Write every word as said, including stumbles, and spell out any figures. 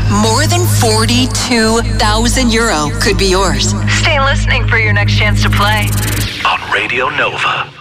more than forty-two thousand euro could be yours. Stay listening for your next chance to play on Radio Nova.